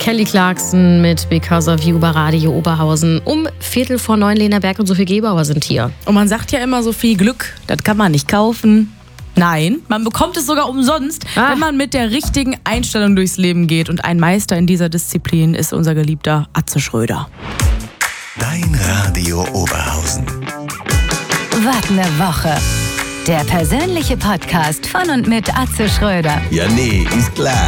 Kelly Clarkson mit Because of You bei Radio Oberhausen. Um 8:45 Lena Berg und Sophie Gebauer sind hier. Und man sagt ja immer so viel Glück, das kann man nicht kaufen. Nein, man bekommt es sogar umsonst, wenn man mit der richtigen Einstellung durchs Leben geht. Und ein Meister in dieser Disziplin ist unser geliebter Atze Schröder. Dein Radio Oberhausen. Was eine Woche. Der persönliche Podcast von und mit Atze Schröder. Ja, nee, ist klar.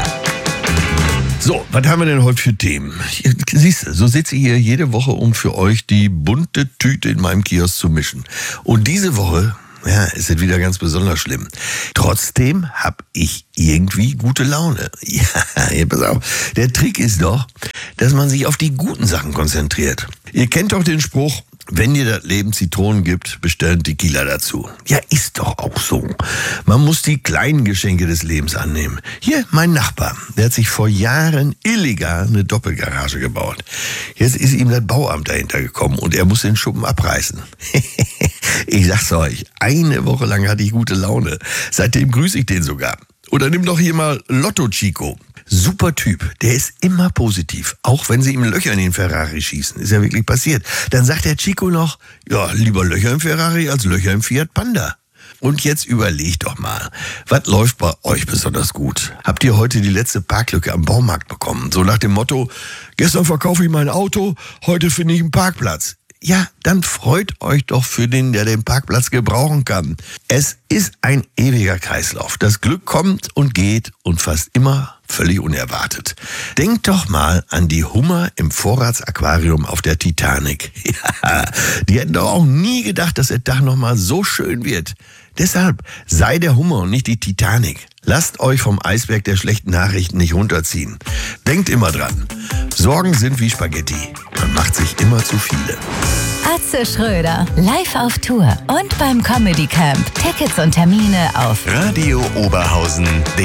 So, was haben wir denn heute für Themen? Siehst du, so sitze ich hier jede Woche, um für euch die bunte Tüte in meinem Kiosk zu mischen. Und diese Woche, ja, ist es wieder ganz besonders schlimm. Trotzdem habe ich irgendwie gute Laune. Ja, pass auf. Der Trick ist doch, dass man sich auf die guten Sachen konzentriert. Ihr kennt doch den Spruch, wenn dir das Leben Zitronen gibt, bestell einen Tequila dazu. Ja, ist doch auch so. Man muss die kleinen Geschenke des Lebens annehmen. Hier, mein Nachbar, der hat sich vor Jahren illegal eine Doppelgarage gebaut. Jetzt ist ihm das Bauamt dahinter gekommen und er muss den Schuppen abreißen. Ich sag's euch, eine Woche lang hatte ich gute Laune. Seitdem grüße ich den sogar. Oder nimm doch hier mal Lotto Chico. Super Typ, der ist immer positiv, auch wenn sie ihm Löcher in den Ferrari schießen. Ist ja wirklich passiert. Dann sagt der Chico noch, ja, lieber Löcher im Ferrari als Löcher im Fiat Panda. Und jetzt überlegt doch mal, was läuft bei euch besonders gut? Habt ihr heute die letzte Parklücke am Baumarkt bekommen? So nach dem Motto, gestern verkaufe ich mein Auto, heute finde ich einen Parkplatz. Ja, dann freut euch doch für den, der den Parkplatz gebrauchen kann. Es ist ein ewiger Kreislauf. Das Glück kommt und geht und fast immer völlig unerwartet. Denkt doch mal an die Hummer im Vorratsaquarium auf der Titanic. Ja, die hätten doch auch nie gedacht, dass der Tag noch mal so schön wird. Deshalb sei der Hummer und nicht die Titanic. Lasst euch vom Eisberg der schlechten Nachrichten nicht runterziehen. Denkt immer dran. Sorgen sind wie Spaghetti. Man macht sich immer zu viele. Atze Schröder, live auf Tour und beim Comedy Camp. Tickets und Termine auf radiooberhausen.de